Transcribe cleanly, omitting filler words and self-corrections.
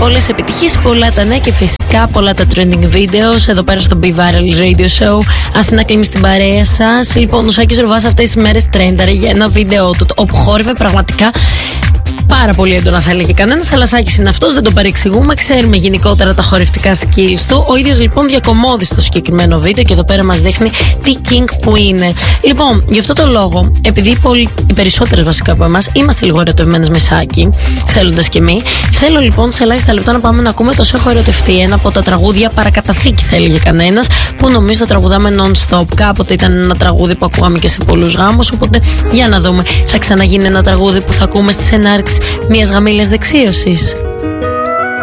Πολλές επιτυχίες, πολλά τα νέα και φυσικά πολλά τα trending videos εδώ πέρα στο Be Viral Radio Show. Αθηνά Κλίμη στην παρέα σας. Λοιπόν, ο Σάκης Ρουβάς αυτές τις μέρες τρένταρε για ένα βίντεο του όπου χόρευε πραγματικά πάρα πολύ έντονα, θα έλεγε κανένας, αλλά Σάκης είναι αυτός, δεν τον παρεξηγούμε. Ξέρουμε γενικότερα τα χορευτικά skills του. Ο ίδιος λοιπόν διακομώδησε το συγκεκριμένο βίντεο και εδώ πέρα μας δείχνει τι king που είναι. Λοιπόν, γι' αυτό το λόγο, επειδή οι περισσότερες βασικά από εμάς είμαστε λίγο ερωτευμένες με Σάκη, θέλοντας και εμείς, θέλω λοιπόν σε ελάχιστα λεπτά να πάμε να ακούμε το «Σε έχω ερωτευτεί», ένα από τα τραγούδια παρακαταθήκη, θα έλεγε κανένας, που νομίζω το τραγουδάμε non-stop. Κάποτε ήταν ένα τραγούδι που ακούγαμε και σε πολλούς γάμους, οπότε για να δούμε, θα ξαναγίνει ένα τραγούδι που θα ακούμε στις ενάρξεις μιας γαμήλιας δεξίωσης.